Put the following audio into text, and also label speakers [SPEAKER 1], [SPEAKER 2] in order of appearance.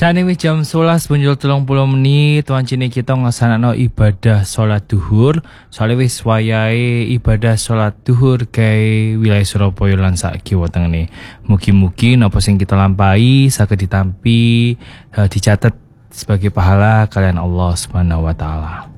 [SPEAKER 1] Saat ini jam 11 punjul 30 menit. Tuan cini kita ngasana ibadah sholat duhur. Soalnya wis wayahe ibadah sholat duhur ke wilayah Surabaya lan sak kiwa tengene. Mugi-mugi napa sing kita lampahi saged ditampi dicatat sebagai pahala kalian Allah Subhanahu wa taala.